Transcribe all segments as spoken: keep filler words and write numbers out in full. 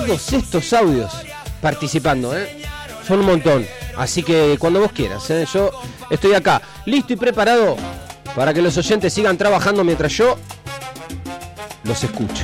Todos estos audios participando, ¿eh? Son un montón. Así que cuando vos quieras, ¿eh? Yo estoy acá, listo y preparado para que los oyentes sigan trabajando mientras yo los escucho.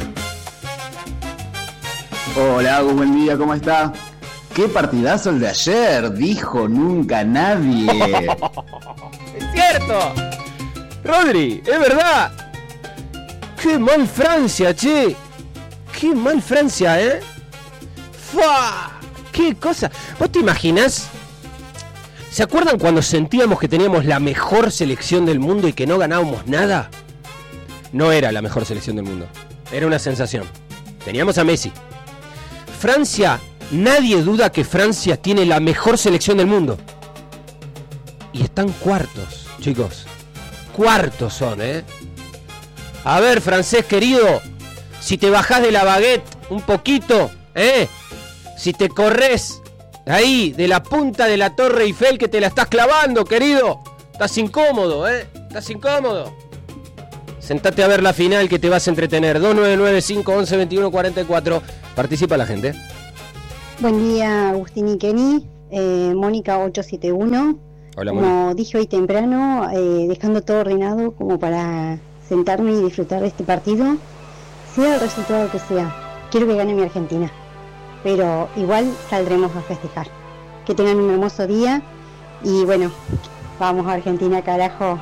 Hola, Agus, buen día, ¿cómo está? ¡Qué partidazo el de ayer! Dijo nunca nadie. ¡Es cierto! Rodri, es verdad. ¡Qué mal Francia, che! ¡Qué mal Francia, eh! ¡Fua! ¡Qué cosa! ¿Vos te imaginás? ¿Se acuerdan cuando sentíamos que teníamos la mejor selección del mundo y que no ganábamos nada? No era la mejor selección del mundo. Era una sensación. Teníamos a Messi. Francia, nadie duda que Francia tiene la mejor selección del mundo. Y están cuartos, chicos. Cuartos son, ¿eh? A ver, francés querido, si te bajás de la baguette un poquito, ¿eh? Si te corres ahí de la punta de la Torre Eiffel que te la estás clavando, querido. Estás incómodo, ¿eh? Estás incómodo. Sentate a ver la final que te vas a entretener. dos nueve nueve, cinco once, veintiuno cuarenta y cuatro. Participa la gente. Buen día, Agustín y Kenny. Eh, Mónica ocho siete uno. Hola, Como Mónica. dije hoy temprano, eh, dejando todo ordenado como para sentarme y disfrutar de este partido, sea el resultado que sea. Quiero que gane mi Argentina, pero igual saldremos a festejar. Que tengan un hermoso día y bueno, vamos a Argentina, carajo.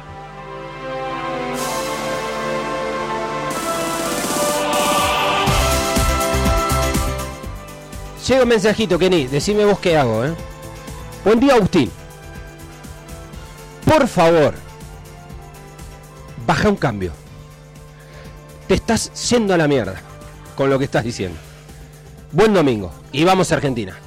Llega un mensajito, Kenny, decime vos qué hago, ¿eh? Buen día, Agustín. Por favor, baja un cambio. Te estás yendo a la mierda con lo que estás diciendo. Buen domingo y vamos a Argentina.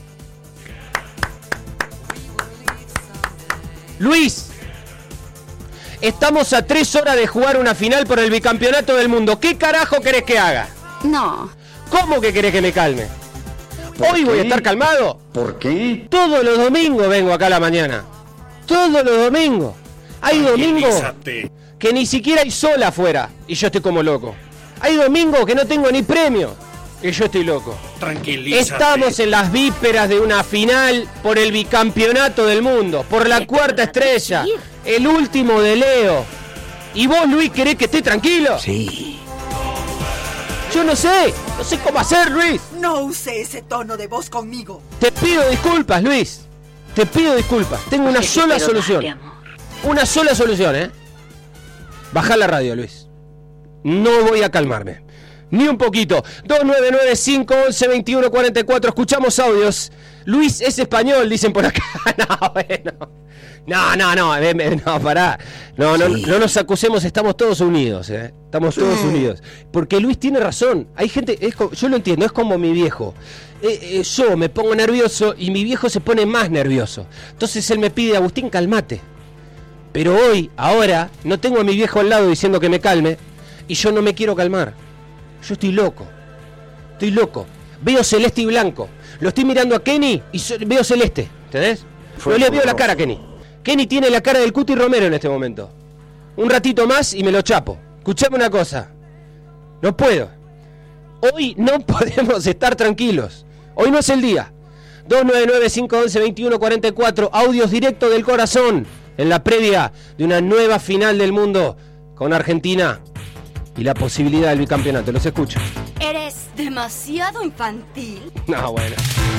Luis, estamos a tres horas de jugar una final por el bicampeonato del mundo. ¿Qué carajo querés que haga? No. ¿Cómo que querés que me calme? Hoy voy a estar calmado. ¿Por qué? Todos los domingos vengo acá a la mañana. Todos los domingos. Hay domingos que ni siquiera hay sol afuera y yo estoy como loco. Hay domingos que no tengo ni premio y yo estoy loco. Tranquilízate. Estamos en las vísperas de una final por el bicampeonato del mundo, por la cuarta estrella, el último de Leo. ¿Y vos, Luis, querés que esté tranquilo? Sí. Yo no sé, no sé cómo hacer, Luis. No use ese tono de voz conmigo. Te pido disculpas, Luis. Te pido disculpas. Tengo una sola solución. Una sola solución, ¿eh? Bajá la radio, Luis. No voy a calmarme. Ni un poquito. dos nueve nueve, cinco once, veintiuno cuarenta y cuatro. Escuchamos audios. Luis es español, dicen por acá. No, bueno. No, no, no. No, pará. No, no, Sí. no nos acusemos. Estamos todos unidos, ¿eh? Estamos todos unidos. Porque Luis tiene razón. Hay gente... Es como, yo lo entiendo. Es como mi viejo. Eh, eh, yo me pongo nervioso y mi viejo se pone más nervioso. Entonces él me pide, Agustín, calmate. Pero hoy, ahora, no tengo a mi viejo al lado diciendo que me calme y yo no me quiero calmar. Yo estoy loco. Estoy loco. Veo celeste y blanco. Lo estoy mirando a Kenny y so- veo celeste. ¿Entendés? No le veo la cara a Kenny. Kenny tiene la cara del Cuti Romero en este momento. Un ratito más y me lo chapo. Escuchame una cosa. No puedo. Hoy no podemos estar tranquilos. Hoy no es el día. dos nueve nueve, cinco once, veintiuno cuarenta y cuatro. Audios directos del corazón. En la previa de una nueva final del mundo con Argentina y la posibilidad del bicampeonato. Los escucho. Eres demasiado infantil. No, bueno.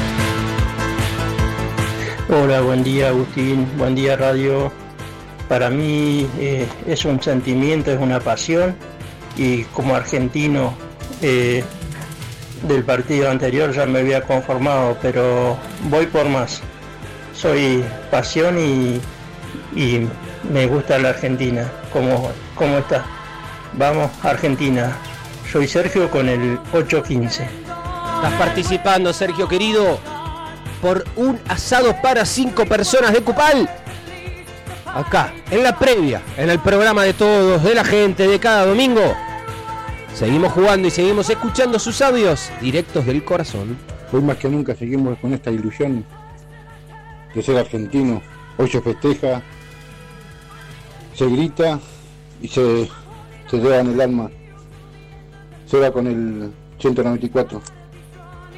Hola, buen día Agustín, buen día Radio. Para mí eh, es un sentimiento, es una pasión y como argentino eh, del partido anterior ya me había conformado, pero voy por más. Soy pasión y, y me gusta la Argentina. ¿Cómo, cómo está? Vamos, Argentina. Soy Sergio con el ocho quince. Estás participando, Sergio querido, por un asado para cinco personas de Cupal. Acá, en la previa, en el programa de todos, de la gente, de cada domingo. Seguimos jugando y seguimos escuchando sus audios directos del corazón. Hoy más que nunca seguimos con esta ilusión de ser argentino. Hoy se festeja, se grita y se, se lleva en el alma. Se va con el ciento noventa y cuatro.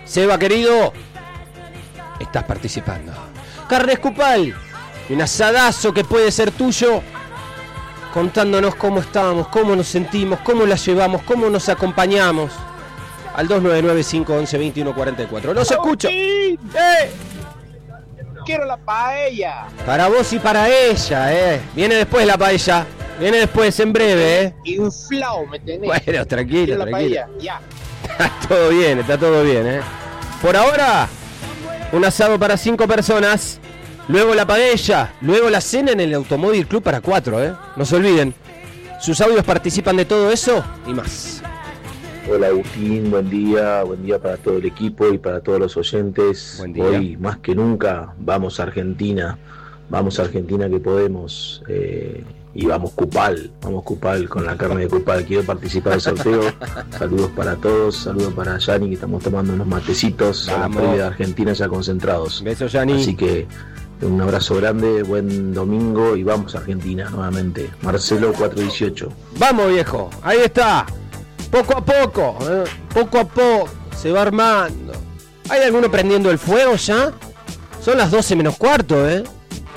Seba, querido, estás participando. Carnes Cupal, un asadazo que puede ser tuyo, contándonos cómo estábamos, cómo nos sentimos, cómo la llevamos, cómo nos acompañamos. Al dos nueve nueve, cinco once, veintiuno cuarenta y cuatro. ¡Los escucho! ¡Eh! Quiero la paella. Para vos y para ella, ¿eh? Viene después la paella. Viene después, en breve, ¿eh? Inflao me tenés. Bueno, tranquilo, Quiero la tranquilo. paella, ya. Está todo bien, está todo bien, ¿eh? Por ahora, un asado para cinco personas. Luego la paella. Luego la cena en el Automóvil Club para cuatro, ¿eh? No se olviden. Sus audios participan de todo eso y más. Hola Agustín, buen día, buen día para todo el equipo y para todos los oyentes. Buen día. Hoy más que nunca vamos a Argentina, vamos a Argentina que podemos, eh, y vamos Cupal, vamos Cupal con la carne de Cupal. Quiero participar del sorteo. Saludos para todos, saludos para Yani, que estamos tomando unos matecitos a la Vamos. previa de Argentina ya concentrados. Besos, Yani. Así que un abrazo grande, buen domingo y vamos a Argentina nuevamente. Marcelo cuatro dieciocho. Vamos, viejo, ahí está. Poco a poco, ¿eh? Poco a poco, se va armando. ¿Hay alguno prendiendo el fuego ya? Son las doce menos cuarto, ¿eh?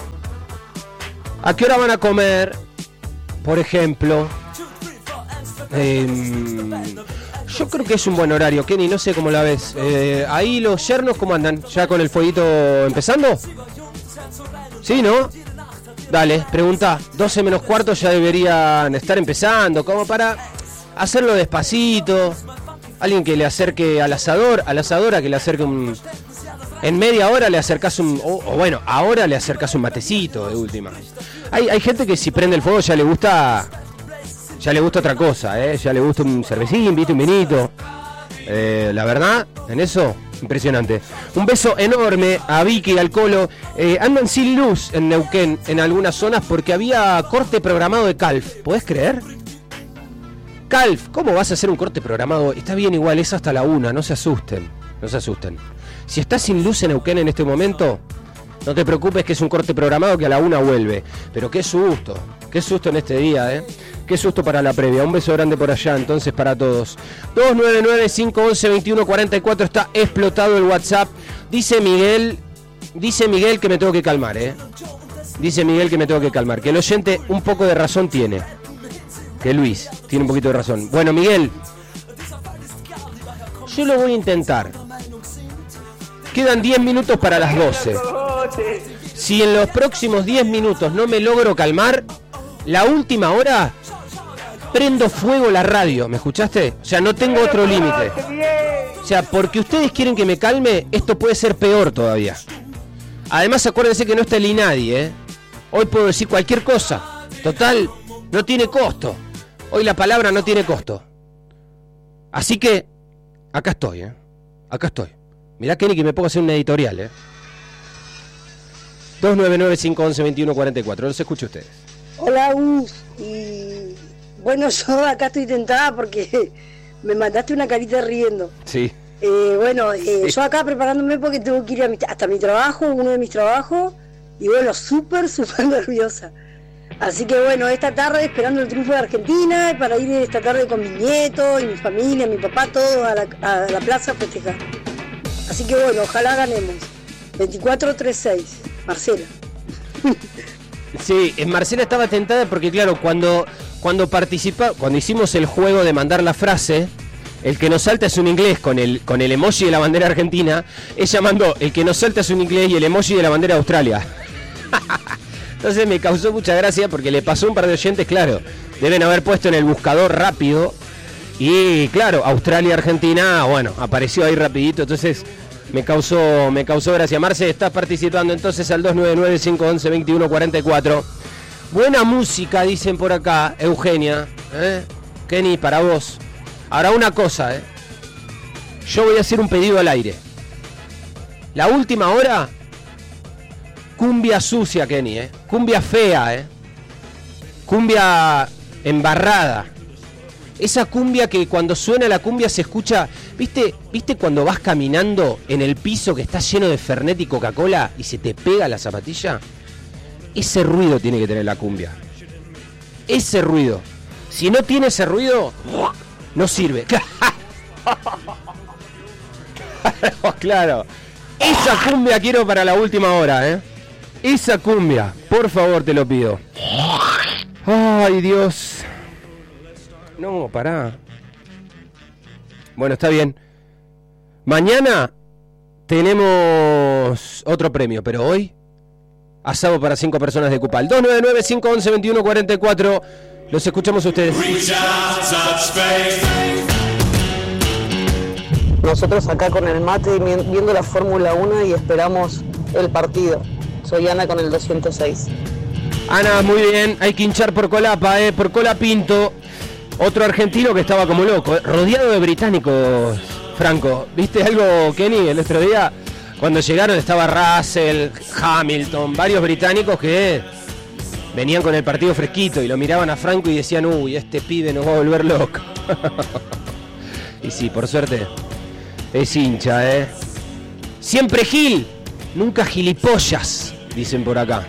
¿A qué hora van a comer? Por ejemplo. Eh, yo creo que es un buen horario, Kenny, no sé cómo la ves. Eh, ahí los yernos, ¿cómo andan? ¿Ya con el fueguito empezando? ¿Sí, no? Dale, pregunta. doce menos cuarto ya deberían estar empezando, como para hacerlo despacito. Alguien que le acerque al asador, a la asadora que le acerque un... En media hora le acercás un... O, o bueno, ahora le acercás un matecito de última. Hay, hay gente que si prende el fuego ya le gusta... Ya le gusta otra cosa, ¿eh? Ya le gusta un cervecín, viste, un vinito. Eh, la verdad, en eso, impresionante. Un beso enorme a Vicky y al Colo. Eh, andan sin luz en Neuquén, en algunas zonas, porque había corte programado de Calf. ¿Podés creer? Calf, ¿cómo vas a hacer un corte programado? Está bien igual, es hasta la una, no se asusten, no se asusten. Si estás sin luz en Neuquén en este momento, no te preocupes que es un corte programado que a la una vuelve. Pero qué susto, qué susto en este día, ¿eh? Qué susto para la previa. Un beso grande por allá, entonces, para todos. dos nueve nueve, cinco once, veintiuno cuarenta y cuatro, está explotado el WhatsApp. Dice Miguel, dice Miguel que me tengo que calmar, ¿eh? Dice Miguel que me tengo que calmar, que el oyente un poco de razón tiene. Que Luis tiene un poquito de razón. Bueno, Miguel, yo lo voy a intentar. Quedan diez minutos para las doce. Si en los próximos diez minutos no me logro calmar, la última hora prendo fuego la radio. ¿Me escuchaste? O sea, no tengo otro límite. O sea, porque ustedes quieren que me calme, esto puede ser peor todavía. Además, acuérdense que no está el INADI, ¿eh? Hoy puedo decir cualquier cosa. Total, no tiene costo. Hoy la palabra no tiene costo. Así que, acá estoy, ¿eh? Acá estoy. Mirá, Kenny, que me pongo a hacer una editorial, ¿eh? dos nueve nueve, cinco once, veintiuno cuarenta y cuatro. Los escucho a ustedes. Hola, Gus. Y bueno, yo acá estoy tentada porque me mandaste una carita riendo. Sí. Eh, bueno, eh, Sí. yo acá preparándome porque tengo que ir a mi, hasta mi trabajo, uno de mis trabajos. Y bueno, súper, súper nerviosa. Así que bueno, esta tarde esperando el triunfo de Argentina, para ir esta tarde con mi nieto y mi familia, mi papá, todos a la, a la plaza a festejar. Así que bueno, ojalá ganemos. veinticuatro tres seis, Marcela. Sí, Marcela estaba tentada porque claro, cuando, cuando participa, cuando hicimos el juego de mandar la frase, el que nos salta es un inglés con el, con el emoji de la bandera argentina, ella mandó el que nos salta es un inglés y el emoji de la bandera de Australia. Entonces me causó mucha gracia porque le pasó un par de oyentes, claro, deben haber puesto en el buscador rápido y claro, Australia, Argentina, bueno, apareció ahí rapidito, entonces me causó, me causó gracia. Marce, estás participando entonces al dos nueve nueve, cinco once, veintiuno cuarenta y cuatro. Buena música, dicen por acá, Eugenia, ¿eh? Kenny, para vos. Ahora una cosa, ¿eh? Yo voy a hacer un pedido al aire. La última hora... Cumbia sucia, Kenny, ¿eh? Cumbia fea, ¿eh? Cumbia embarrada. Esa cumbia que cuando suena la cumbia se escucha... ¿Viste, ¿Viste cuando vas caminando en el piso que está lleno de Fernet y Coca-Cola y se te pega la zapatilla? Ese ruido tiene que tener la cumbia. Ese ruido. Si no tiene ese ruido, no sirve. Claro, claro. Esa cumbia quiero para la última hora, ¿eh? Esa cumbia, por favor, te lo pido. Ay, Dios. No, pará. Bueno, está bien. Mañana tenemos otro premio, pero hoy asado para cinco personas de Cupal. dos nueve nueve, cinco uno uno, dos uno cuatro cuatro. Los escuchamos a ustedes. Nosotros acá con el mate viendo la Fórmula uno y esperamos el partido. Soy Ana con el doscientos seis. Ana, muy bien. Hay que hinchar por Colapa, eh, por Colapinto. Otro argentino que estaba como loco, eh, rodeado de británicos, Franco. ¿Viste algo, Kenny, el otro día? Cuando llegaron estaba Russell, Hamilton, varios británicos que venían con el partido fresquito y lo miraban a Franco y decían, uy, este pibe nos va a volver loco. Y sí, por suerte, es hincha, ¿eh? Siempre Gil, nunca gilipollas, dicen por acá.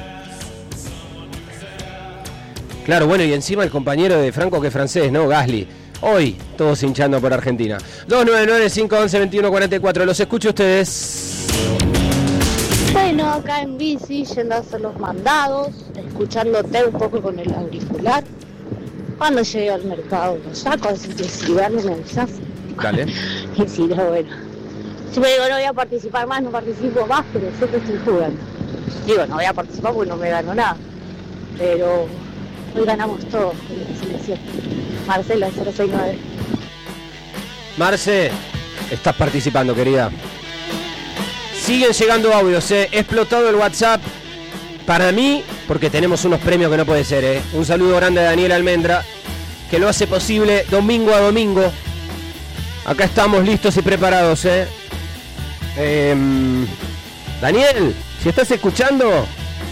Claro, bueno, y encima el compañero de Franco que es francés, ¿no? Gasly. Hoy, todos hinchando por Argentina. dos nueve nueve, cinco uno uno, dos uno cuatro cuatro. Los escucho a ustedes. Bueno, acá en bici, yendo a hacer los mandados, escuchándote un poco con el auricular. Cuando llegue al mercado lo saco, así que si van me avisas. Dale. Y si no, bueno. Si me digo no voy a participar más, no participo más, pero sé que estoy jugando. Digo, no voy a participar porque no me gano nada. Pero hoy ganamos todos con la selección. Marcela, cero seis nueve. Marce, estás participando, querida. Siguen llegando audios, eh. He explotado el WhatsApp. Para mí, porque tenemos unos premios que no puede ser, eh. Un saludo grande a Daniel Almendra, que lo hace posible domingo a domingo. Acá estamos listos y preparados, eh. eh Daniel, si estás escuchando,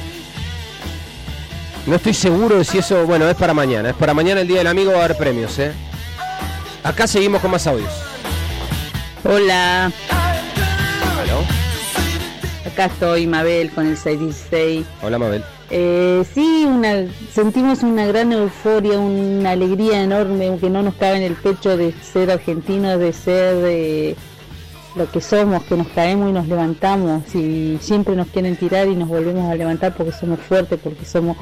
no estoy seguro de si eso, bueno, es para mañana. Es para mañana el Día del Amigo, va a haber premios, eh. Acá seguimos con más audios. Hola. ¿Aló? Acá estoy, Mabel, con el seis dieciséis. Hola, Mabel. Eh, sí, una, sentimos una gran euforia, una alegría enorme, que no nos cabe en el pecho de ser argentinos, de ser eh, lo que somos, que nos caemos y nos levantamos, y siempre nos quieren tirar y nos volvemos a levantar porque somos fuertes, porque somos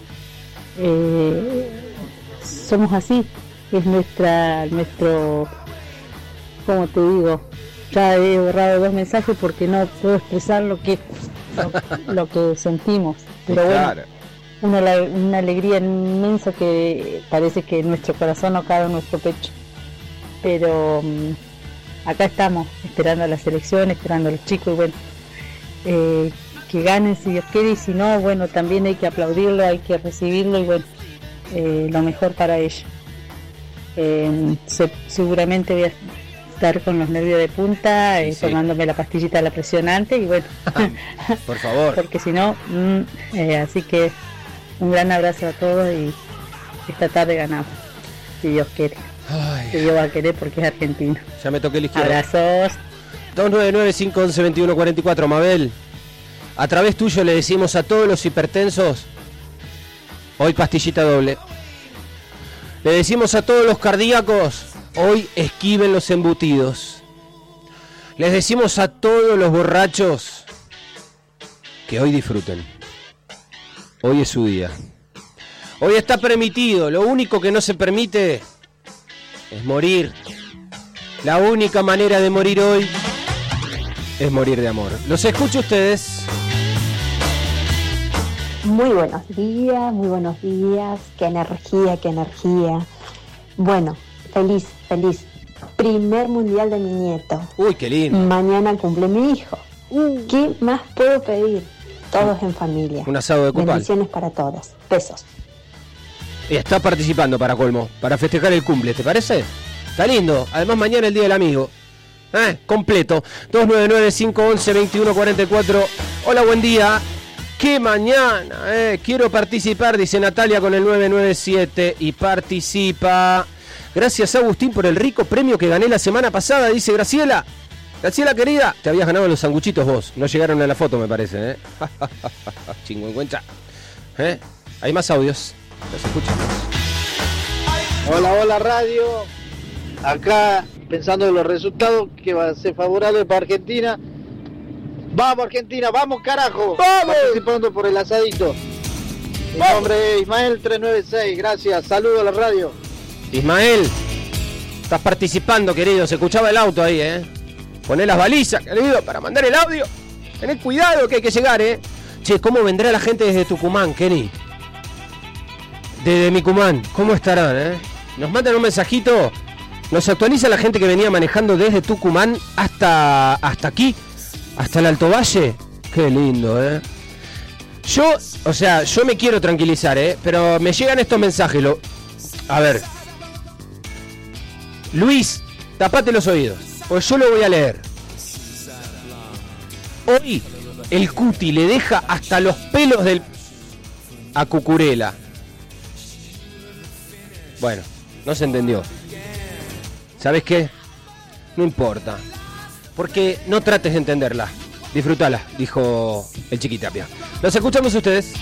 eh, somos así, es nuestra, nuestro, ¿cómo te digo? Ya he borrado dos mensajes porque no puedo expresar lo que lo, lo que sentimos, pero bueno, una, una alegría inmensa que parece que nuestro corazón no cabe en nuestro pecho, pero um, acá estamos esperando a la selección, esperando a los chicos y bueno, eh, que ganen si Dios quiere, y si no, bueno, también hay que aplaudirlo, hay que recibirlo y bueno, eh, lo mejor para ellos. Eh, se, seguramente voy a estar con los nervios de punta, eh, sí, tomándome la pastillita de la presión antes y bueno, por favor, porque si no, mm, eh, así que un gran abrazo a todos y esta tarde ganamos, si Dios quiere. Ay. Si Dios va a querer porque es Argentina. Ya me toqué el izquierdo. Abrazos. dos nueve nueve, cinco uno uno, dos uno cuatro cuatro. Mabel, a través tuyo le decimos a todos los hipertensos, hoy pastillita doble. Le decimos a todos los cardíacos, hoy esquiven los embutidos. Les decimos a todos los borrachos que hoy disfruten. Hoy es su día. Hoy está permitido. Lo único que no se permite es morir. La única manera de morir hoy es morir de amor. Los escucho a ustedes. Muy buenos días, muy buenos días. Qué energía, qué energía. Bueno, feliz, feliz. Primer mundial de mi nieto. Uy, qué lindo. Mañana cumple mi hijo. Uh. ¿Qué más puedo pedir? Todos en familia. Un asado de Cupal. Bendiciones para todos. Besos. Y está participando para colmo, para festejar el cumple, ¿te parece? Está lindo. Además mañana el Día del Amigo. ¿Eh? Completo. dos nueve nueve, cinco uno uno, dos uno cuatro cuatro. Hola, buen día. ¿Qué mañana? Eh? Quiero participar, dice Natalia con el nueve nueve siete y participa. Gracias, Agustín, por el rico premio que gané la semana pasada, dice Graciela. Graciela, querida, te habías ganado los sanguchitos vos. No llegaron a la foto, me parece, ¿eh? Chingüengüencha. ¿Eh? Hay más audios. Los escuchamos. Hola, hola, radio. Acá pensando en los resultados que va a ser favorable para Argentina. Vamos Argentina, vamos carajo. Vamos. Participando por el asadito. Mi vamos. nombre es Ismael tres nueve seis, gracias, saludo a la radio. Ismael, estás participando, querido, se escuchaba el auto ahí, ¿eh? Poné las balizas, querido, para mandar el audio. Tened cuidado que hay que llegar, ¿eh? Che, ¿cómo vendrá la gente desde Tucumán, Kenny? Desde Micumán, ¿cómo estarán, eh? Nos mandan un mensajito, nos actualiza la gente que venía manejando desde Tucumán hasta, hasta aquí, hasta el Alto Valle. Qué lindo, ¿eh? Yo, o sea, yo me quiero tranquilizar, ¿eh? Pero me llegan estos mensajes, lo... A ver. Luis, tapate los oídos, pues yo lo voy a leer. Hoy el Cuti le deja hasta los pelos del... a Cucurella. Bueno, no se entendió. ¿Sabes qué? No importa. Porque no trates de entenderla. Disfrutala, dijo el Chiquitapia. Los escuchamos ustedes.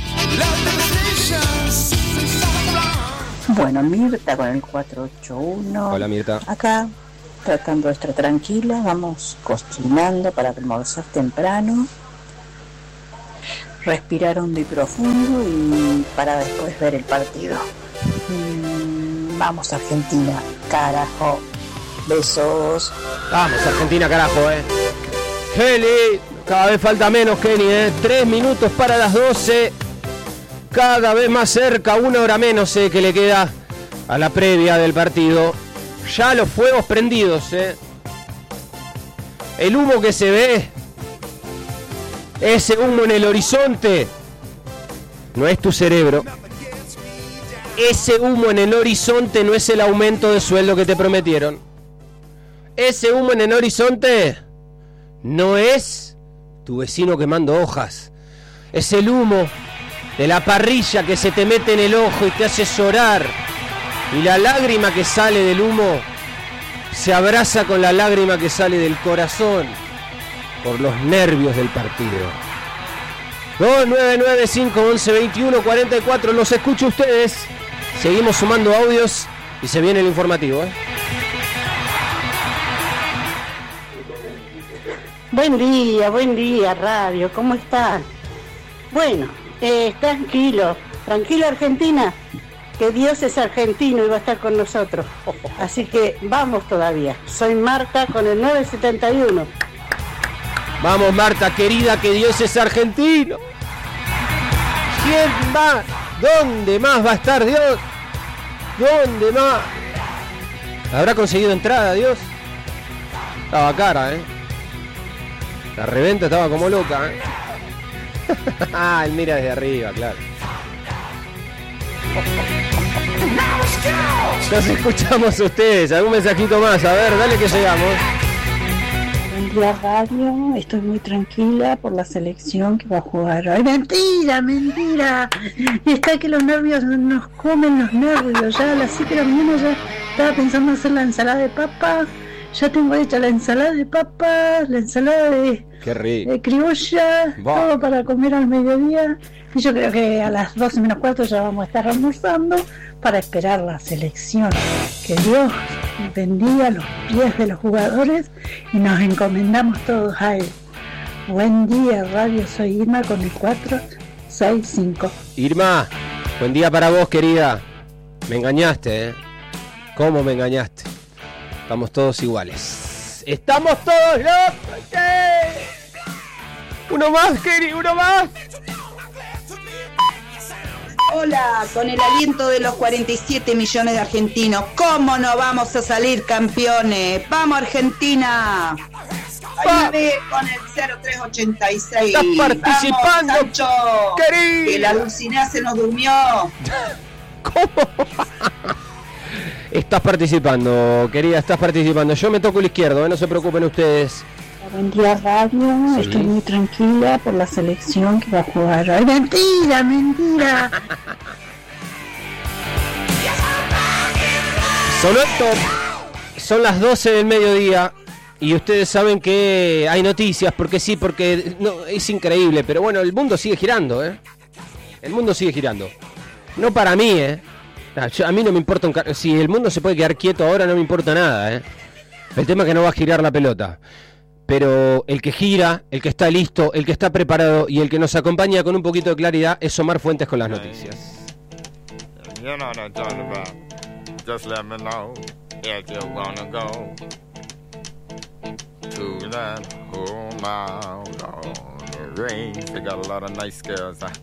Bueno, Mirta con el cuatro ocho uno. Hola, Mirta. Acá, tratando de estar tranquila, vamos cocinando para almorzar temprano. Respirar hondo y profundo y para después ver el partido. Mm, vamos Argentina, carajo. Besos. Vamos Argentina, carajo, eh. Kelly, cada vez falta menos, Kenny, eh. Tres minutos para las doce. Cada vez más cerca, una hora menos eh, que le queda a la previa del partido. Ya los fuegos prendidos, eh. El humo que se ve, ese humo en el horizonte, no es tu cerebro. Ese humo en el horizonte no es el aumento de sueldo que te prometieron. Ese humo en el horizonte no es tu vecino quemando hojas. Es el humo de la parrilla que se te mete en el ojo y te hace llorar. Y la lágrima que sale del humo se abraza con la lágrima que sale del corazón por los nervios del partido. dos nueve nueve cinco once veintiuno cuarenta y cuatro. Los escucho a ustedes. Seguimos sumando audios y se viene el informativo, ¿eh? Buen día, buen día, radio, ¿cómo están? Bueno, eh, tranquilo, tranquilo Argentina, que Dios es argentino y va a estar con nosotros. Así que vamos todavía. Soy Marta con el nueve setenta y uno. Vamos Marta, querida, que Dios es argentino. ¿Quién más? ¿Dónde más va a estar Dios? ¿Dónde más? ¿Habrá conseguido entrada Dios? Estaba cara, ¿eh? La reventa estaba como loca, ¿eh? Ah, él mira desde arriba, claro. Nos escuchamos ustedes. ¿Algún mensajito más? A ver, dale que llegamos. Buen día, radio. Estoy muy tranquila por la selección que va a jugar. ¡Ay, mentira, mentira! Está que los nervios nos comen los nervios. Ya a las siete de la mañana ya estaba pensando hacer la ensalada de papas. Ya tengo hecha la ensalada de papas, la ensalada de, Qué rico. de criolla, Va. todo para comer al mediodía. Y yo creo que a las doce menos cuarto ya vamos a estar almorzando para esperar la selección. Que Dios bendiga los pies de los jugadores y nos encomendamos todos a él. Buen día, radio, soy Irma con el cuatro seis cinco. Irma, buen día para vos, querida. Me engañaste, ¿eh? ¿Cómo me engañaste? Estamos todos iguales. ¡Estamos todos locos! ¿Qué? ¡Uno más, Kenny! ¡Uno más! Hola, con el aliento de los cuarenta y siete millones de argentinos, ¿cómo no vamos a salir campeones? ¡Vamos Argentina! Ahí me ve con el cero tres ochenta y seis. ¡Estás participando, ¡Vamos, Sancho! querido! Que la Dulcinea se nos durmió. ¿Cómo? Estás participando, querida, estás participando. Yo me toco el izquierdo, ¿eh? No se preocupen ustedes. Buen día, radio. Sí. Estoy muy tranquila por la selección que va a jugar. ¡Ay, mentira, mentira! Sonó el top. Son las doce del mediodía y ustedes saben que hay noticias, porque sí, porque no, es increíble, pero bueno, el mundo sigue girando, ¿eh? El mundo sigue girando. No para mí, ¿eh? A mí no me importa un car- si el mundo se puede quedar quieto ahora, no me importa nada, ¿eh? El tema es que no va a girar la pelota. Pero el que gira, el que está listo, el que está preparado y el que nos acompaña con un poquito de claridad es Omar Fuentes con las noticias. You know what I'm talking about. Just let me know if you wanna go to that whole mile on the range. They got a lot of nice girls. Huh?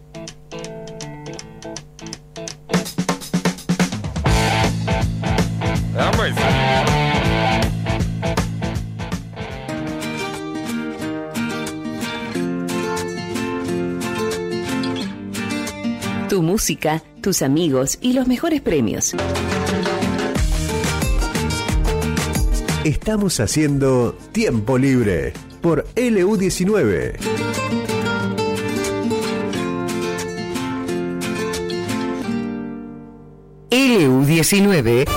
I'm racing. Tu música, tus amigos y los mejores premios. Estamos haciendo Tiempo Libre por L U diecinueve. L U diecinueve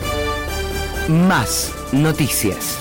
más noticias.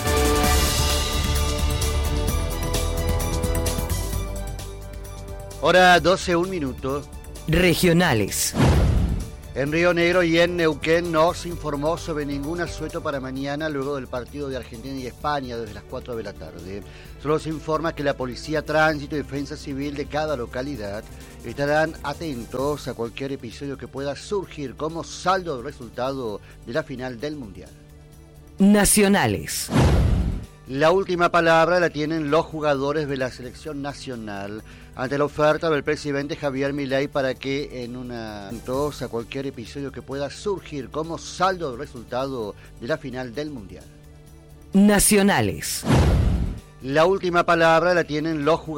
Hora doce, un minuto. Regionales. En Río Negro y en Neuquén no se informó sobre ningún asueto para mañana luego del partido de Argentina y España desde las cuatro de la tarde. Solo se informa que la Policía Tránsito y Defensa Civil de cada localidad estarán atentos a cualquier episodio que pueda surgir como saldo del resultado de la final del Mundial. Nacionales. La última palabra la tienen los jugadores de la selección nacional ante la oferta del presidente Javier Milei para que en una atentos a cualquier episodio que pueda surgir como saldo del resultado de la final del Mundial. Nacionales. La última palabra la tienen los jugadores